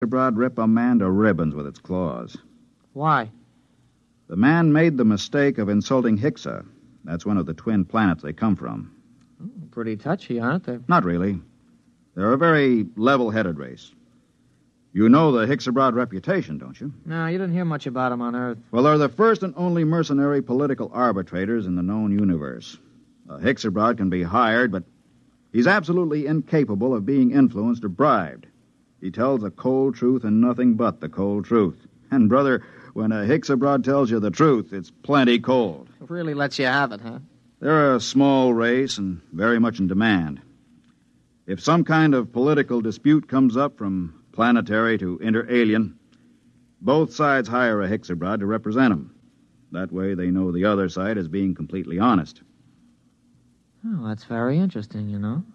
Hixabrod rip a man to ribbons with its claws. Why? The man made the mistake of insulting Hixa. That's one of the twin planets they come from. Pretty touchy, aren't they? Not really. They're a very level-headed race. You know the Hixabrod reputation, don't you? No, you didn't hear much about them on Earth. Well, they're the first and only mercenary political arbitrators in the known universe. A Hixabrod can be hired, but he's absolutely incapable of being influenced or bribed. He tells the cold truth and nothing but the cold truth. And, brother, when a Hixabrod tells you the truth, it's plenty cold. It really lets you have it, huh? They're a small race and very much in demand. If some kind of political dispute comes up from planetary to inter-alien, both sides hire a Hixabrod to represent them. That way they know the other side is being completely honest. Oh, that's very interesting, you know.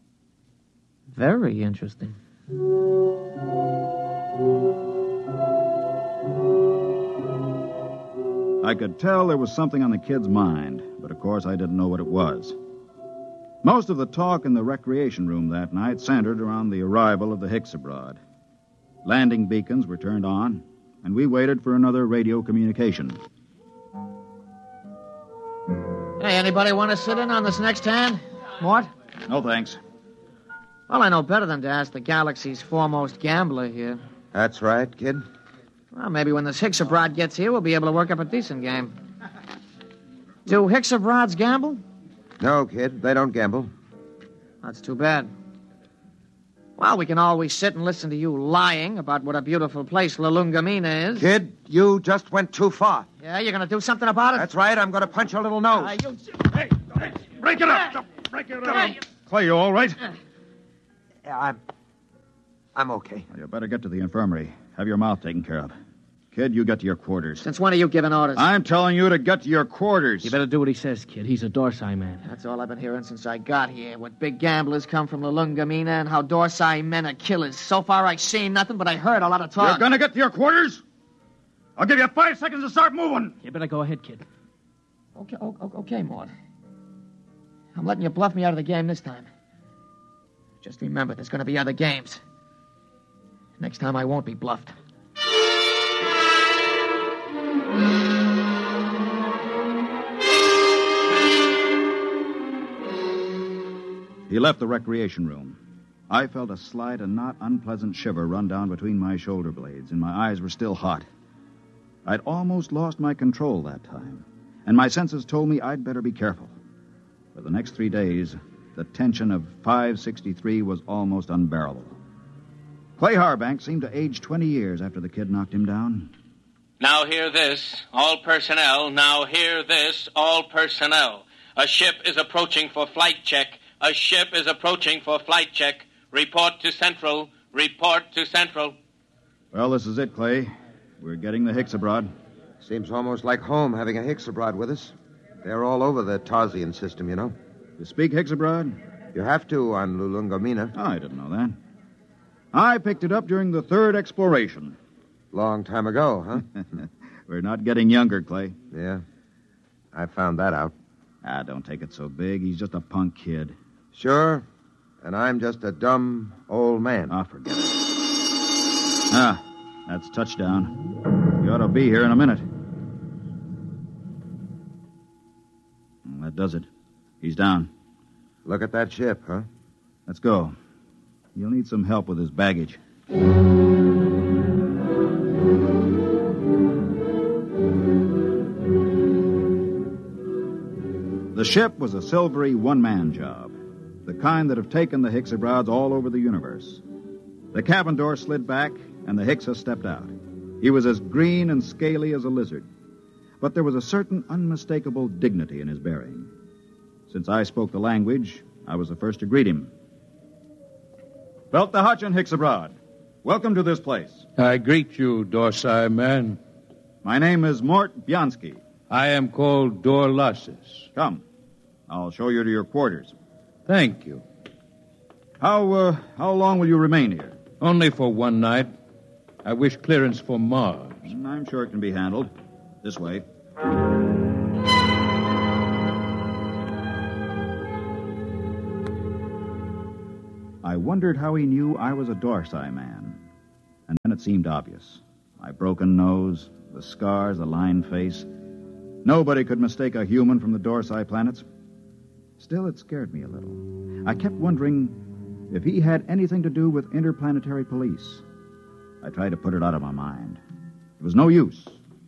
Very interesting. I could tell there was something on the kid's mind, but of course I didn't know what it was. Most of the talk in the recreation room that night centered around the arrival of the Hixabrod. Landing beacons were turned on, and we waited for another radio communication. Hey, anybody want to sit in on this next hand? Mort? No, thanks. Well, I know better than to ask the galaxy's foremost gambler here. That's right, kid. Well, maybe when this Hixabrod gets here, we'll be able to work up a decent game. Do Hixabrods gamble? No, kid, they don't gamble. That's too bad. Well, we can always sit and listen to you lying about what a beautiful place La Lungamina is. Kid, you just went too far. Yeah, you're going to do something about it? That's right, I'm going to punch your little nose. Hey, break it up! Break it up! Clay, you all right? Yeah, I'm okay. Well, you better get to the infirmary. Have your mouth taken care of. Kid, you get to your quarters. Since when are you giving orders? I'm telling you to get to your quarters. You better do what he says, kid. He's a Dorsai man. That's all I've been hearing since I got here. What big gamblers come from La Lungamina and how Dorsai men are killers. So far, I've seen nothing, but I heard a lot of talk. You're going to get to your quarters? I'll give you 5 seconds to start moving. You better go ahead, kid. Okay, Mort. I'm letting you bluff me out of the game this time. Just remember, there's going to be other games. Next time, I won't be bluffed. He left the recreation room. I felt a slight and not unpleasant shiver run down between my shoulder blades, and my eyes were still hot. I'd almost lost my control that time, and my senses told me I'd better be careful. For the next 3 days, the tension of 563 was almost unbearable. Clay Harbank seemed to age 20 years after the kid knocked him down. Now hear this, all personnel. Now hear this, all personnel. A ship is approaching for flight check. A ship is approaching for flight check. Report to Central. Report to Central. Well, this is it, Clay. We're getting the Hixabrod. Seems almost like home having a Hixabrod with us. They're all over the Tarsian system, you know. You speak Hixabrod? You have to on Lulungamina. Oh, I didn't know that. I picked it up during the 3rd exploration. Long time ago, huh? We're not getting younger, Clay. Yeah, I found that out. Ah, don't take it so big. He's just a punk kid. Sure, and I'm just a dumb old man. Ah, forget it. Ah, that's touchdown. You ought to be here in a minute. Well, that does it. He's down. Look at that ship, huh? Let's go. You'll need some help with his baggage. The ship was a silvery one-man job, the kind that have taken the Hixabrods all over the universe. The cabin door slid back, and the Hixa stepped out. He was as green and scaly as a lizard, but there was a certain unmistakable dignity in his bearing. Since I spoke the language, I was the first to greet him. Belt the Hutch and Hixabrod. Welcome to this place. I greet you, Dorsai man. My name is Mort Bianski. I am called Dorlasis. Come. I'll show you to your quarters. Thank you. How long will you remain here? Only for one night. I wish clearance for Mars. I'm sure it can be handled. This way. I wondered how he knew I was a Dorsai man. And it seemed obvious. My broken nose, the scars, the lined face. Nobody could mistake a human from the Dorsai planets. Still, it scared me a little. I kept wondering if he had anything to do with interplanetary police. I tried to put it out of my mind. It was no use.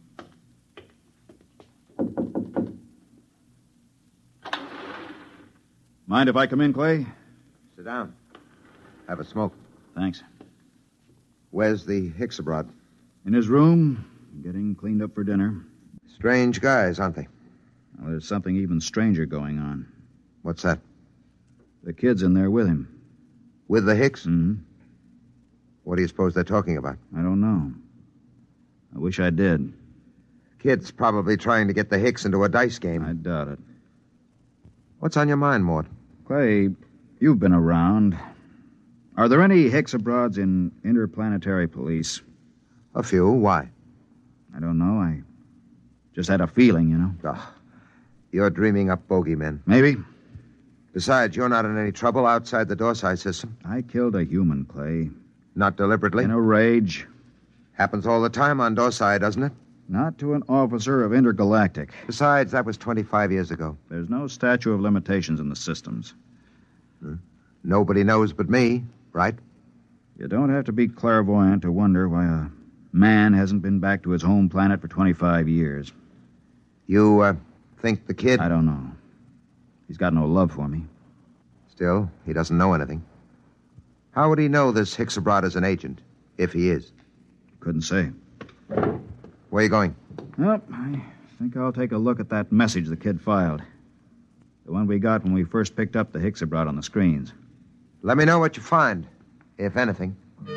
Mind if I come in, Clay? Sit down. Have a smoke. Thanks. Where's the Hixabrod? In his room, getting cleaned up for dinner. Strange guys, aren't they? Well, there's something even stranger going on. What's that? The kid's in there with him. With the Hicks? Mm-hmm. What do you suppose they're talking about? I don't know. I wish I did. Kid's probably trying to get the Hicks into a dice game. I doubt it. What's on your mind, Mort? Clay, you've been around. Are there any Hixabrods in interplanetary police? A few. Why? I don't know. I just had a feeling, you know. Oh, you're dreaming up bogeymen. Maybe. Besides, you're not in any trouble outside the Dorsai system. I killed a human, Clay. Not deliberately. In a rage. Happens all the time on Dorsai, doesn't it? Not to an officer of Intergalactic. Besides, that was 25 years ago. There's no statute of limitations in the systems. Nobody knows but me, right? You don't have to be clairvoyant to wonder why a man hasn't been back to his home planet for 25 years. You, think the kid... I don't know. He's got no love for me. Still, he doesn't know anything. How would he know this Hixabrod is an agent, if he is? Couldn't say. Where are you going? Well, I think I'll take a look at that message the kid filed. The one we got when we first picked up the Hixabrod on the screens. Let me know what you find, if anything.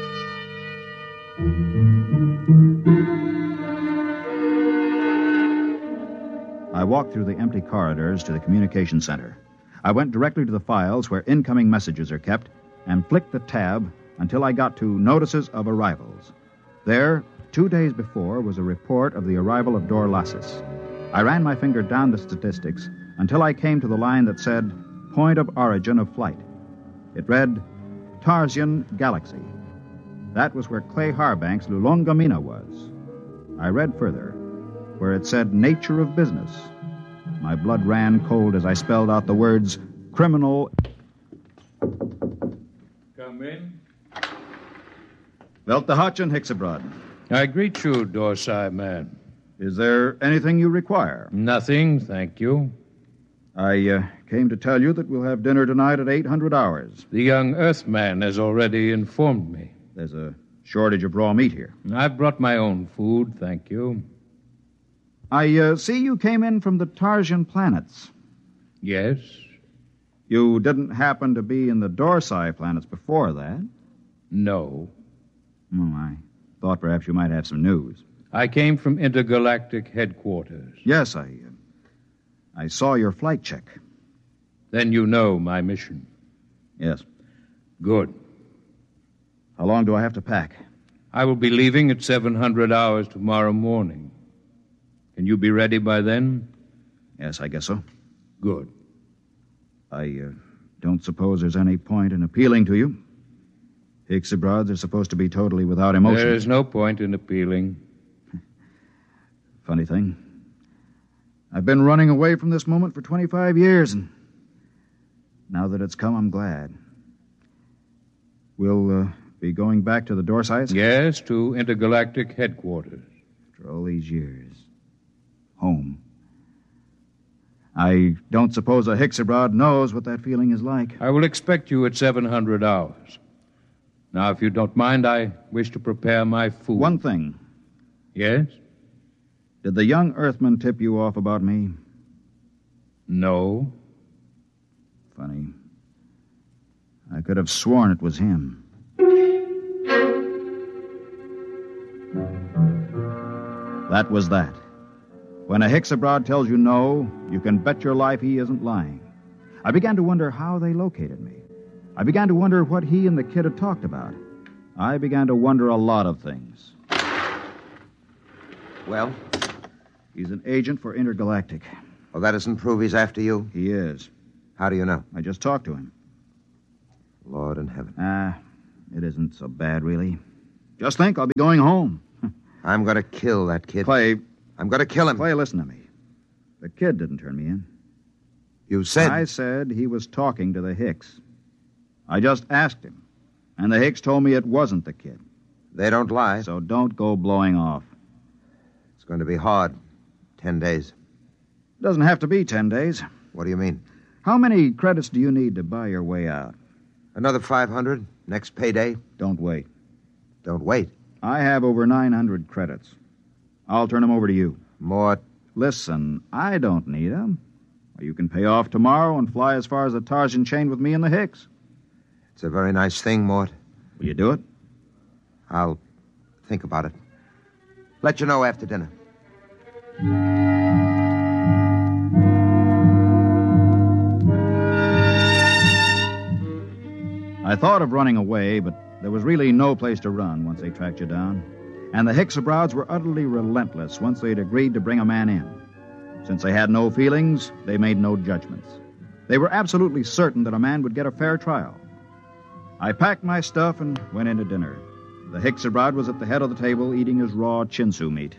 I walked through the empty corridors to the communication center. I went directly to the files where incoming messages are kept and flicked the tab until I got to Notices of Arrivals. There, 2 days before, was a report of the arrival of Dorlasis. I ran my finger down the statistics until I came to the line that said, Point of Origin of Flight. It read, Tarsian Galaxy. That was where Clay Harbank's Lulongamina was. I read further, where it said Nature of Business. My blood ran cold as I spelled out the words criminal. Come in. Belt the Hutch and Hixabrod. I greet you, Dorsai man. Is there anything you require? Nothing, thank you. I came to tell you that we'll have dinner tonight at 800 hours. The young Earthman has already informed me. There's a shortage of raw meat here. I've brought my own food, thank you. I see you came in from the Tarsian planets. Yes? You didn't happen to be in the Dorsai planets before that? No. Oh, I thought perhaps you might have some news. I came from Intergalactic Headquarters. Yes, I saw your flight check. Then you know my mission. Yes. Good. How long do I have to pack? I will be leaving at 700 hours tomorrow morning. Can you be ready by then? Yes, I guess so. Good. I don't suppose there's any point in appealing to you. Hixabrods are supposed to be totally without emotion. There is no point in appealing. Funny thing. I've been running away from this moment for 25 years, and now that it's come, I'm glad. We'll be going back to the Dorsites? Yes, to Intergalactic Headquarters. After all these years. Home. I don't suppose a Hixabrod knows what that feeling is like. I will expect you at 700 hours. Now, if you don't mind, I wish to prepare my food. One thing. Yes? Did the young Earthman tip you off about me? No. Funny. I could have sworn it was him. That was that. When a Hixabrod tells you no, you can bet your life he isn't lying. I began to wonder how they located me. I began to wonder what he and the kid had talked about. I began to wonder a lot of things. Well? He's an agent for Intergalactic. Well, that doesn't prove he's after you. He is. How do you know? I just talked to him. Lord in heaven. It isn't so bad, really. Just think, I'll be going home. I'm going to kill that kid. Clay, I'm going to kill him. Clay, listen to me. The kid didn't turn me in. You said... I said he was talking to the Hicks. I just asked him, and the Hicks told me it wasn't the kid. They don't lie. So don't go blowing off. It's going to be hard. 10 days. It doesn't have to be 10 days. What do you mean? How many credits do you need to buy your way out? Another 500? Next payday? Don't wait. Don't wait. I have over 900 credits. I'll turn them over to you. Mort. Listen, I don't need them. You can pay off tomorrow and fly as far as the Tarzan chain with me and the Hicks. It's a very nice thing, Mort. Will you do it? I'll think about it. Let you know after dinner. I thought of running away, but there was really no place to run once they tracked you down. And the Hicks abroads were utterly relentless once they'd agreed to bring a man in. Since they had no feelings, they made no judgments. They were absolutely certain that a man would get a fair trial. I packed my stuff and went in to dinner. The Hicks abroad was at the head of the table eating his raw chinsu meat.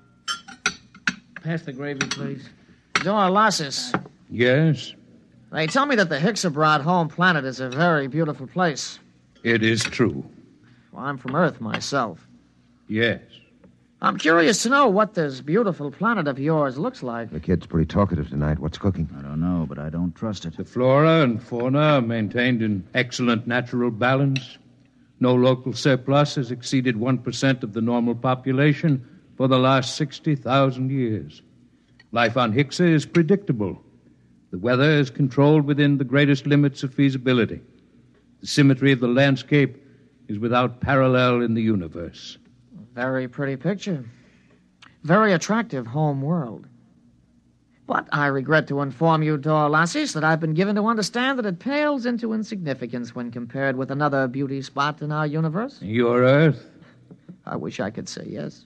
Pass the gravy, please. Dorlassis. Yes, They tell me that the Hicks abroad home planet is a very beautiful place. it is true. Well, I'm from Earth myself. Yes. I'm curious to know what this beautiful planet of yours looks like. The kid's pretty talkative tonight. What's cooking? I don't know, but I don't trust it. The flora and fauna are maintained in excellent natural balance. No local surplus has exceeded 1% of the normal population for the last 60,000 years. Life on Hixa is predictable. The weather is controlled within the greatest limits of feasibility. The symmetry of the landscape is without parallel in the universe. Very pretty picture. Very attractive home world. But I regret to inform you, Dorlassis, that I've been given to understand that it pales into insignificance when compared with another beauty spot in our universe. Your Earth? I wish I could say yes.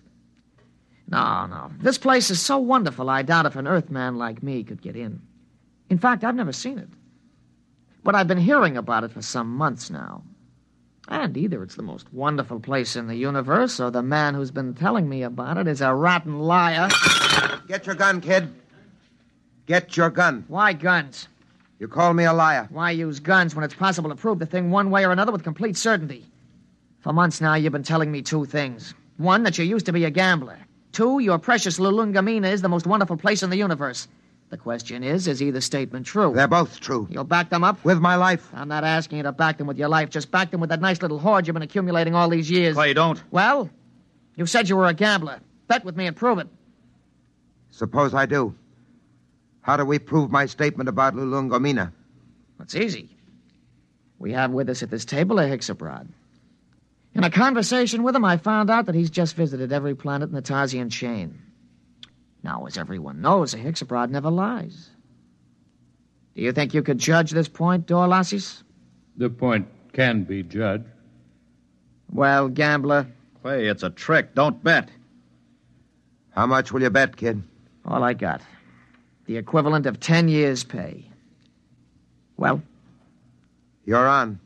No. This place is so wonderful, I doubt if an Earthman like me could get in. In fact, I've never seen it. But I've been hearing about it for some months now. And either it's the most wonderful place in the universe, or the man who's been telling me about it is a rotten liar. Get your gun, kid. Get your gun. Why guns? You call me a liar. Why use guns when it's possible to prove the thing one way or another with complete certainty? For months now, you've been telling me two things. One, that you used to be a gambler. Two, your precious Lulungamina is the most wonderful place in the universe. The question is either statement true? They're both true. You'll back them up? With my life. I'm not asking you to back them with your life. Just back them with that nice little hoard you've been accumulating all these years. Clay, don't. Well, you said you were a gambler. Bet with me and prove it. Suppose I do. How do we prove my statement about Lulungomina? It's easy. We have with us at this table a Hicks abroad. In a conversation with him, I found out that he's just visited every planet in the Tarsian chain. Now, as everyone knows, a Hicks abroad never lies. Do you think you could judge this point, Dorlassis? The point can be judged. Well, gambler, Clay, it's a trick. Don't bet. How much will you bet, kid? all I got. The equivalent of 10 years' pay. Well, You're on.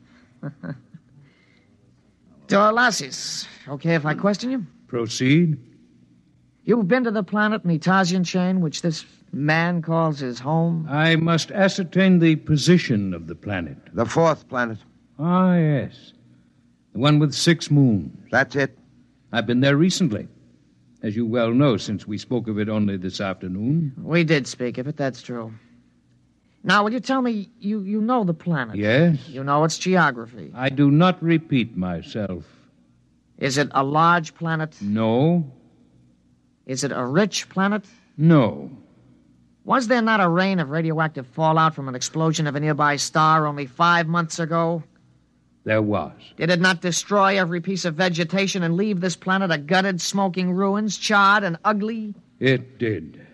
Dorlassis, okay if I question you? Proceed. You've been to the planet in the Tarsian chain, which this man calls his home? I must ascertain the position of the planet. The fourth planet. Ah, yes. The one with 6 moons. That's it. I've been there recently, as you well know, since we spoke of it only this afternoon. We did speak of it, that's true. Now, will you tell me, you know the planet? Yes. You know its geography. I do not repeat myself. Is it a large planet? No. Is it a rich planet? No. Was there not a rain of radioactive fallout from an explosion of a nearby star only 5 months ago? There was. Did it not destroy every piece of vegetation and leave this planet a gutted, smoking ruins, charred and ugly? It did.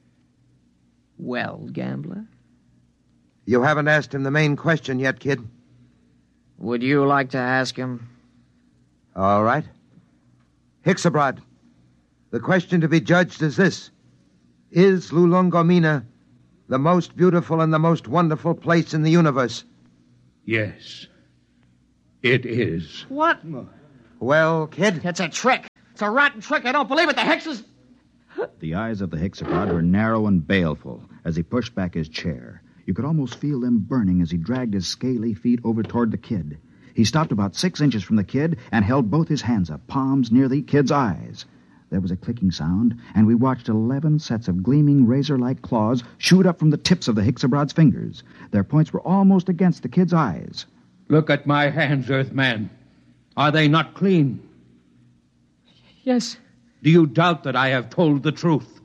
Well, gambler, You haven't asked him the main question yet, kid. would you like to ask him? All right. Hixabrad, the question to be judged is this. Is Lulungomina the most beautiful and the most wonderful place in the universe? Yes. It is. What? Well, kid? It's a trick. It's a rotten trick. I don't believe it. The Hicks is... The eyes of the Hicks-a-Brod were narrow and baleful as he pushed back his chair. You could almost feel them burning as he dragged his scaly feet over toward the kid. He stopped about 6 inches from the kid and held both his hands up, palms near the kid's eyes. There was a clicking sound, and we watched 11 sets of gleaming razor-like claws shoot up from the tips of the Hicks-a-Brod's fingers. Their points were almost against the kid's eyes. Look at my hands, Earthman. Are they not clean? Yes. Do you doubt that I have told the truth?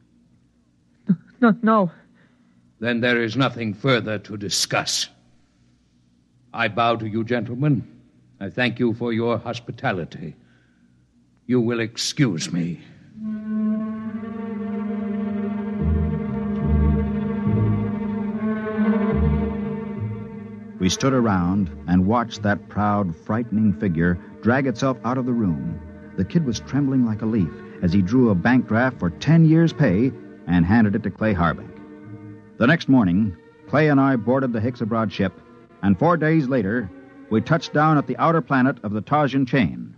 No. Then there is nothing further to discuss. I bow to you, gentlemen. I thank you for your hospitality. You will excuse me. We stood around and watched that proud, frightening figure drag itself out of the room. The kid was trembling like a leaf as he drew a bank draft for 10 years' pay and handed it to Clay Harbank. The next morning, Clay and I boarded the Hicks-a-Brod ship, and 4 days later, we touched down at the outer planet of the Tarsian chain.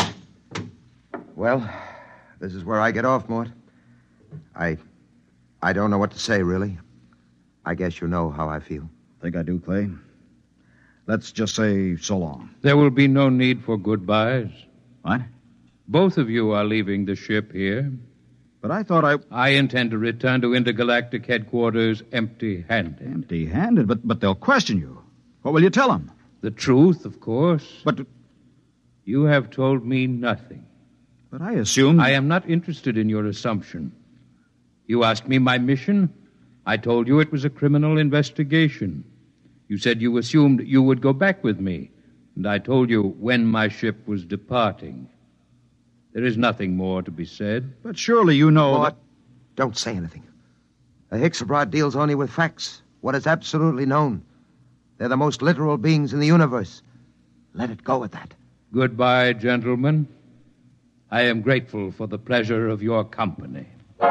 Well, this is where I get off, Mort. I don't know what to say, really. I guess you know how I feel. Think I do, Clay? Let's just say so long. There will be no need for goodbyes. What? Both of you are leaving the ship here. But I thought I intend to return to intergalactic headquarters empty-handed. Empty-handed? But they'll question you. What will you tell them? The truth, of course. But you have told me nothing. But I assumed... I am not interested in your assumption. You asked me my mission. I told you it was a criminal investigation. You said you assumed you would go back with me, and I told you when my ship was departing. There is nothing more to be said. But surely you know... Mort, don't say anything. The Hicks-a-Brod deals only with facts, what is absolutely known. They're the most literal beings in the universe. Let it go at that. Goodbye, gentlemen. I am grateful for the pleasure of your company.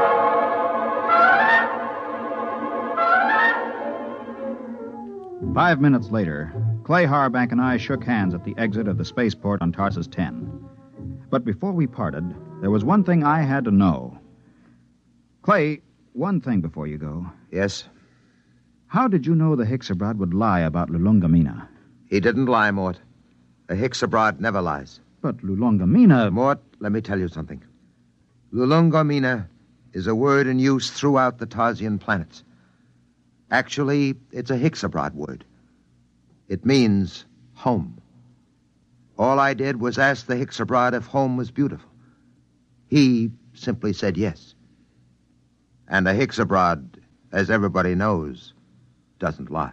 5 minutes later, Clay Harbank and I shook hands at the exit of the spaceport on Tarsus 10. But before we parted, there was one thing I had to know. Clay, one thing before you go. Yes? How did you know the Hicks-a-Brod would lie about Lulungamina? He didn't lie, Mort. The Hicks-a-Brod never lies. But Lulungamina... Mort, let me tell you something. Lulungamina is a word in use throughout the Tarsian planets. Actually, it's a Hicks-a-Brod word. It means home. All I did was ask the Hicks-a-Brod if home was beautiful. He simply said yes. And a Hicks-a-Brod, as everybody knows, doesn't lie.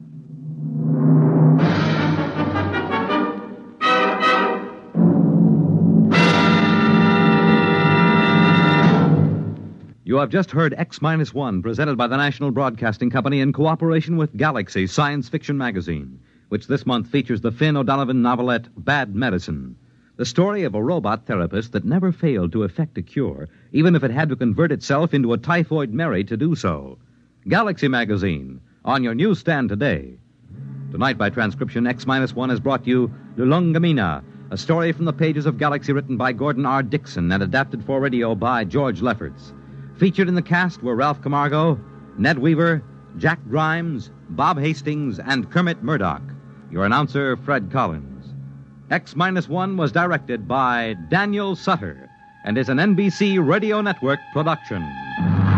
You have just heard X-1, presented by the National Broadcasting Company in cooperation with Galaxy Science Fiction Magazine, which this month features the Finn O'Donovan novelette Bad Medicine, the story of a robot therapist that never failed to effect a cure, even if it had to convert itself into a typhoid Mary to do so. Galaxy Magazine, on your newsstand today. Tonight, by transcription, X-1 has brought you Lulungamina, a story from the pages of Galaxy written by Gordon R. Dixon and adapted for radio by George Lefferts. Featured in the cast were Ralph Camargo, Ned Weaver, Jack Grimes, Bob Hastings, and Kermit Murdoch. Your announcer, Fred Collins. X-1 was directed by Daniel Sutter and is an NBC Radio Network production.